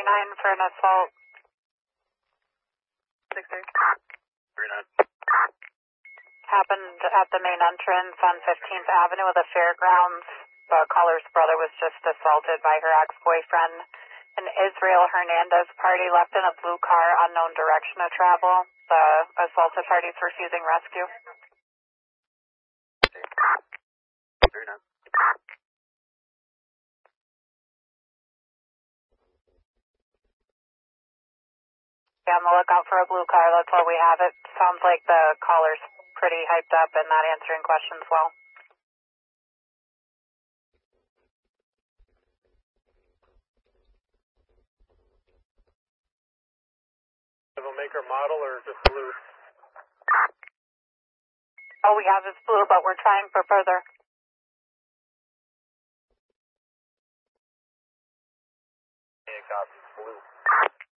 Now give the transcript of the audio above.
39 for an assault. 6-3. 39. Happened at the main entrance on 15th Avenue of the Fairgrounds. The caller's brother was just assaulted by her ex-boyfriend. An Israel Hernandez party left in a blue car, unknown direction of travel. The assaulted party is refusing rescue. 39. Yeah, on the lookout for a blue car. That's all we have. It sounds like the caller's pretty hyped up and not answering questions well. Maker model or just blue? All we have is blue, but we're trying for further. Yeah, copy. Blue.